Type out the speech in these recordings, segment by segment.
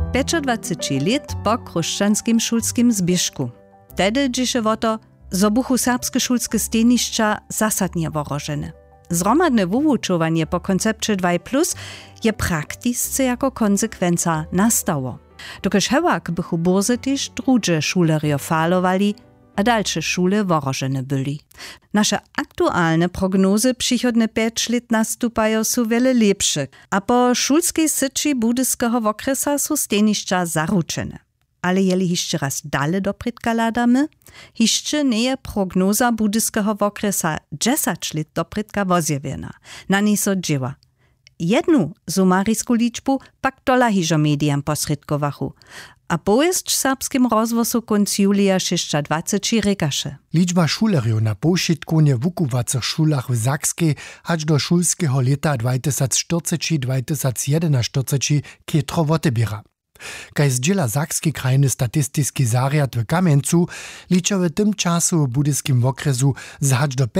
25 lat po chrześcijanskim szulskim zbieżku. Wtedy dziś o to, zo buchu serbskie szulskie stenišća zasadnie worożene. Zromadne wuwučovanje po koncepcie 2+, je praktisce jako konsekwenca nastało. Dokež hewak bychu burze też drugie šulerjo falowali, a dalsze szule worożene byli. Nasze aktualne prognozy przychodne 5 lat nastupają są wiele lepsze, a po szulskiej syci budyskiego okresa są stenišća zaručene. Ale jeli jeszcze raz dalej do predkaladamy, jeszcze nie je prognoza budyskiego okresa 10 lat do predka wozjewiena. Na niej so dzieła. Jednu sumarijsku liczbu pak dolahižo mediam posredkowachu, a pojezd serbskim rozwosu konc julija 26 rekaše. Liczba šulerjev na pošitku w wukuwacych szulach w Sakskiej aż do szulskiego leta 2040-2041 kietro wotebiera. Kaj zdziela Sakski krajny statystyczny zariad w Kamencu liczy w tym czasu w budyskim okresu aż do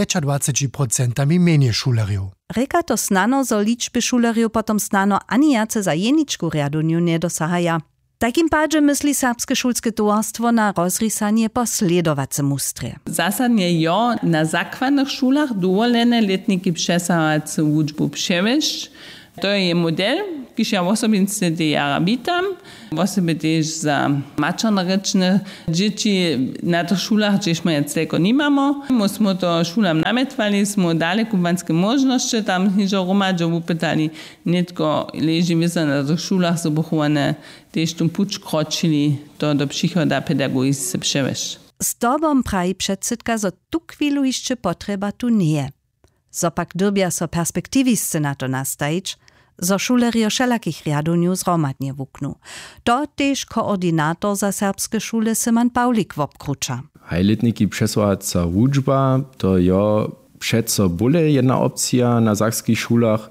25% mniej šulerjev. Reka to snano, zo liczby šulerjev potom snano ani jace za jeničku riaduniu nie dosahaja. Takim padzie myśli serbskie szulskie towarstwo na rozrysanie posledowace mustrje. Zasadnie jo na zakładnych szulach dowolene letniki przesahace uczbu przewieźć. To je model, kiż ja osobiste dejara witam. Osoby też za maczarnoryczne dzieci na tych szulach, gdzieśmy jak tylko nie mamy. Myśmy to szulam nametwali, smo dali kubanskie możności, tam hiżo romadżo upytali, nie tylko leży wiedzą na tych szulach zabuchowane, też tu pucz kroczyli, to do przychoda pedagogiczne przewieźć. Z tobą prawi przedsydka, że tu chwilu jeszcze potrzeba tu nie. Zopak dobia so perspektywiscy na to nastajić, zo šulerjo všelakich riaduniu zromadnie wuknu. To też koordynator za serbskie szule Simon Paulik wobkrucza. Hajletniki přesłaca wuczba, to jo přeco bole jedna opcja na sakskich szulach,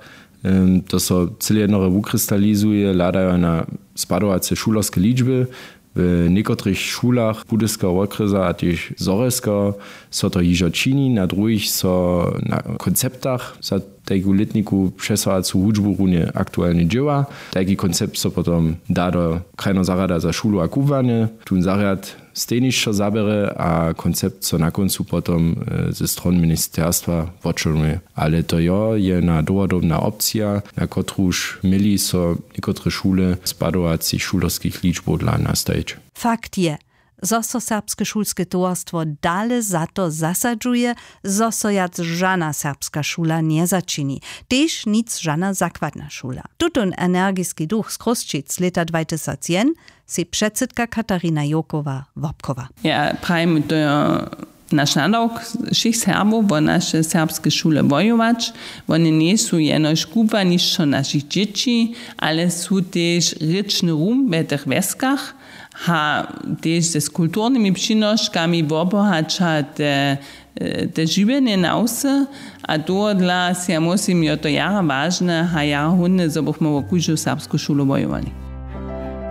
to so cyle jednore wukrystalizuje, ladają na spadowace šulerskie liczby. W niektórych szulach budyskiego okresa, a też zoreskiego, so to jižo čini, na drugich so na konceptach za tego letniku přesłacu wuczbu runie aktualnie dzieła. Taki koncept so potom da do krajno zarada za szulu a kuwanie, tun zariad stenišća zabere, a koncept so na koncu potom ze stron ministerstwa odčeluje. Ale to je na dowodobna opcja, na kotruž mieli so niektóre szule spadowacich šulerskich liczbów dla nastajić. Fakt je, zo so serbskie szulskie towarstwo dale za to zasadzuje, zo so jac żana serbska szula nie zaczyni. Też nic żana zakładna szula. Tutun energijski duch z Kruščic z leta 2001 si předsydka Katarina Jokowa-Wobkowa. Ja pravim, to je naš nadok všich Serbov, bo naše serbske šule bojovač. Oni nisu jenož kupanišćo naših dzieci, ale su też rečni rum v teh veskach, ha też z kulturnymi przynoškami obohača te življenje na vse, a to dla se musím jo to jara važne, ha jara hunne, zo bohmo v okužju serbsku šulu bojovali.